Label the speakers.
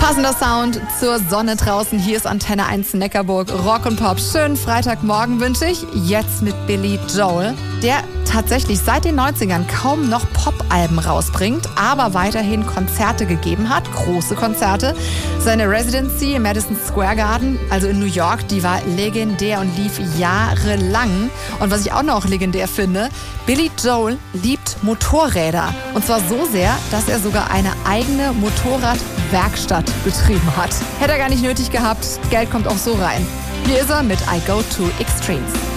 Speaker 1: Passender Sound zur Sonne draußen. Hier ist Antenne 1 Neckarburg. Rock und Pop. Schönen Freitagmorgen wünsche ich. Jetzt mit Billy Joel, der tatsächlich seit den 90ern kaum noch Pop-Alben rausbringt, aber weiterhin Konzerte gegeben hat, große Konzerte. Seine Residency im Madison Square Garden, also in New York, die war legendär und lief jahrelang. Und was ich auch noch legendär finde, Billy Joel liebt Motorräder. Und zwar so sehr, dass er sogar eine eigene Motorradwerkstatt betrieben hat. Hätte er gar nicht nötig gehabt, Geld kommt auch so rein. Hier ist er mit I Go to Extremes.